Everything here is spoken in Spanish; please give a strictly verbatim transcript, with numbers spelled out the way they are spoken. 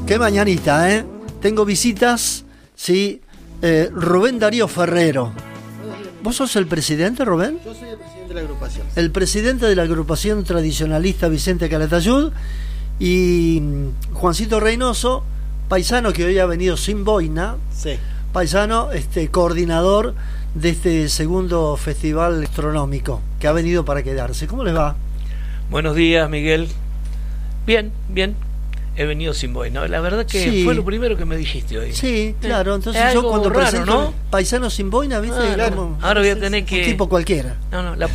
Qué mañanita, ¿eh? Tengo visitas, sí. Eh, Rubén Darío Ferrero. ¿Vos sos el presidente, Rubén? Yo soy el presidente de la agrupación. El presidente de la agrupación tradicionalista Vicente Calatayud. Y Juancito Reynoso, paisano que hoy ha venido sin boina. Sí. Paisano, este, coordinador de este segundo festival gastronómico que ha venido para quedarse. ¿Cómo les va? Buenos días, Miguel. Bien, bien. He venido sin boina. La verdad que Sí. fue lo primero que me dijiste hoy. Sí, claro. Entonces Es yo algo cuando raro, presento ¿no? paisano sin boina, ¿viste? Ah, Como Ahora voy a tener un que... tipo cualquiera. No, no, la,